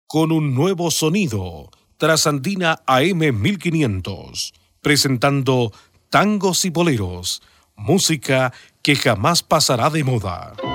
con un nuevo sonido, Trasandina AM 1500, presentando tangos y boleros, música que jamás pasará de moda.